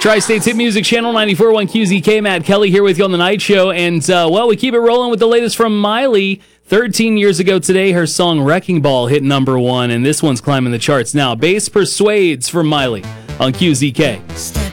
Tri-State's Hit Music Channel 94.1 QZK. Matt Kelly here with you on the night show. And, we keep it rolling with the latest from Miley. 13 years ago today, her song Wrecking Ball hit number 1, and this one's climbing the charts now. Bass Persuades from Miley on QZK.